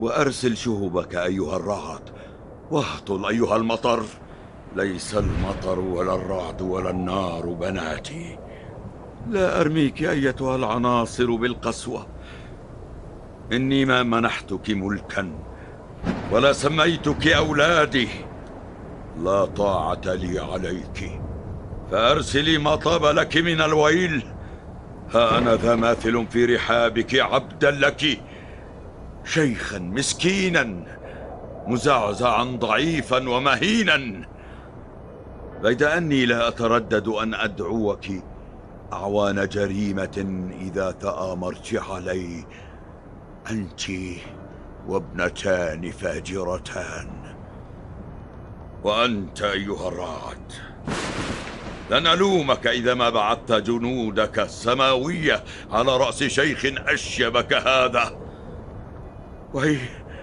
وأرسل شهبك أيها الرعد، واهطل أيها المطر. ليس المطر ولا الرعد ولا النار بناتي. لا أرميك أيتها العناصر بالقسوة. إني ما منحتك ملكا ولا سميتك أولادي. لا طاعة لي عليك، فأرسلي ما طاب لك من الويل. ها أنا ذا ماثل في رحابك عبدا لك، شيخا مسكينا مزعزعا ضعيفا ومهينا. بيد أني لا أتردد أن أدعوك أعوان جريمة إذا تآمرت علي أنت وابنتان فاجرتان. وأنت أيها الرعد، لن ألومك إذا ما بعثت جنودك السماوية على رأس شيخ أشيب كهذا. وي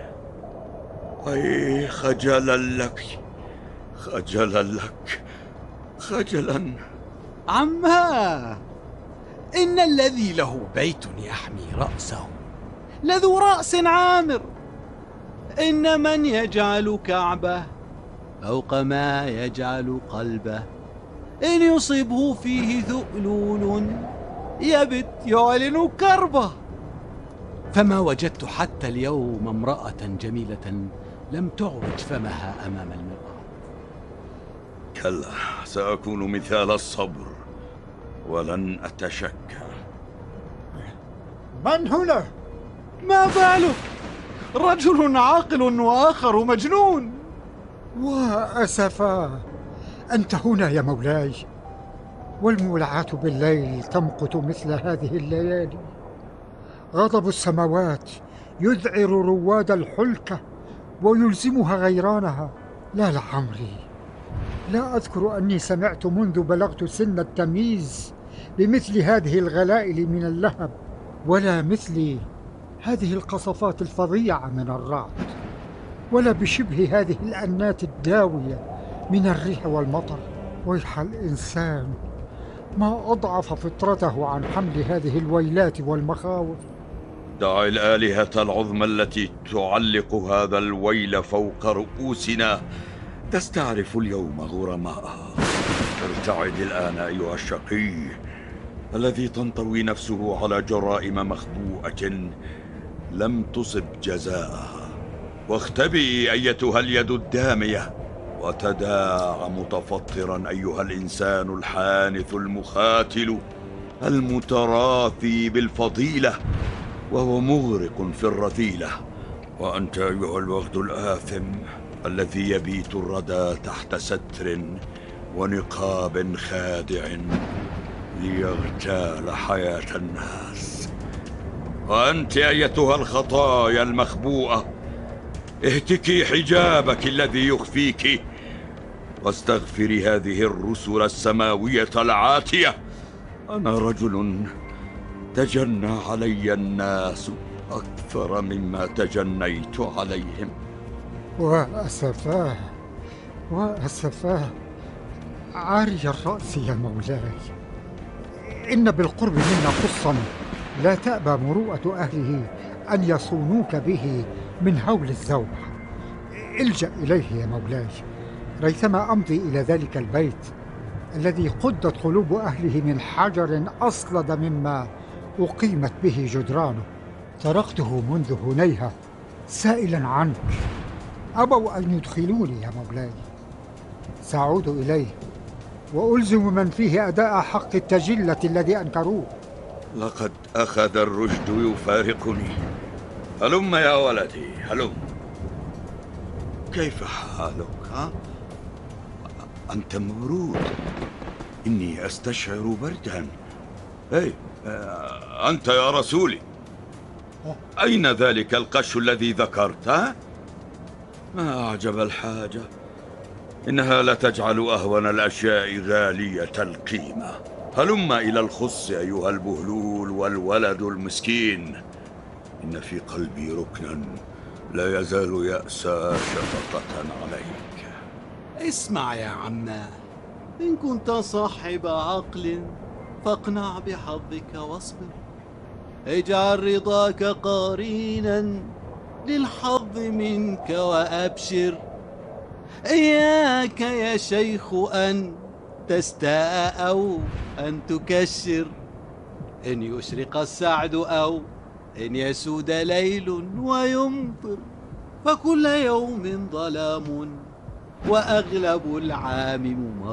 خجلا لك، خجلا لك، خجلا. عما إن الذي له بيت يحمي رأسه لذو رأس عامر. إن من يجعل كعبه فوق ما يجعل قلبه، إن يصبه فيه ذؤلول يبت يعلن كربه. فما وجدت حتى اليوم امرأة جميلة لم تعرج فمها أمام المرآة. كلا، سأكون مثال الصبر ولن أتشكى. من هنا؟ ما بالك؟ رجل عاقل وآخر مجنون. وأسفا، أنت هنا يا مولاي، والمولعة بالليل تمقت مثل هذه الليالي. غضب السماوات يذعر رواد الحلكة ويلزمها غيرانها. لا لعمري، لا أذكر أني سمعت منذ بلغت سن التمييز بمثل هذه الغلائل من اللهب، ولا مثل هذه القصفات الفظيعة من الرعد، ولا بشبه هذه الأنات الداوية من الريح والمطر. ويح الإنسان، ما أضعف فطرته عن حمل هذه الويلات والمخاوف. دع الآلهة العظمى التي تعلق هذا الويل فوق رؤوسنا تستعرف اليوم غرماءها. ارتعد الآن أيها الشقي الذي تنطوي نفسه على جرائم مخبوءة لم تصب جزاءها. واختبئي أيتها اليد الدامية، وتداعى متفطرا أيها الإنسان الحانث المخاتل المتراثي بالفضيلة وهو مغرق في الرذيلة. وأنت أيها الوغد الآثم الذي يبيت الردى تحت ستر ونقاب خادع ليغتال حياة الناس. وأنت أيتها الخطايا المخبوءة، اهتكي حجابك الذي يخفيك، واستغفري هذه الرسل السماوية العاتية. أنا رجل تجنى علي الناس أكثر مما تجنيت عليهم. وأسفاه، وأسفاه، عاري الرأس يا مولاي. إن بالقرب منا قصا لا تأبى مروءة أهله أن يصونوك به من هول الذوح. الجأ إليه يا مولاي، ريثما أمضي إلى ذلك البيت الذي قدت قلوب أهله من حجر أصلد مما أقيمت به جدرانه. تركته منذ هنيهة سائلا عنك، أبوا أن يدخلوني يا مولاي. سأعود إليه وألزم من فيه أداء حق التجلة الذي أنكروه. لقد أخذ الرشد يفارقني. هلم يا ولدي، هلم. كيف حالك؟ ها؟ أنت مبرود، إني أستشعر بردا. أنت يا رسولي، أين ذلك القش الذي ذكرته؟ ما أعجب الحاجة، إنها لتجعل أهون الأشياء غالية القيمة. هلم إلى الخص أيها البهلول والولد المسكين. إن في قلبي ركنا لا يزال يأسى شفقة عليك. اسمع يا عماه، إن كنت صاحب عقل فاقنع بحظك واصبر. اجعل رضاك قرينا للحظ منك وأبشر. إياك يا شيخ أن تستاء أو أن تكشر، إن يشرق السعد أو إن يسود ليل ويمطر، فكل يوم ظلام وأغلب العام ممطر.